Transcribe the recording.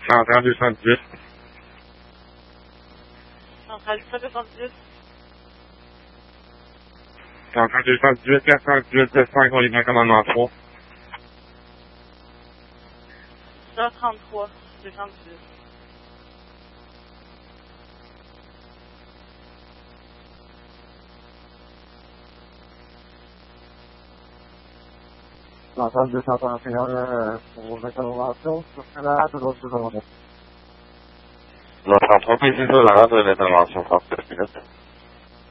Centrale 218. Centrale 170. Centrale 218, 418, 5, on est bien commandement 3. 133, 218. Centrale 231 pour vos interventions, sur Canada, toujours sous commandement. Le 33, puis c'est ça, la rente de l'intervention, 37 minutes.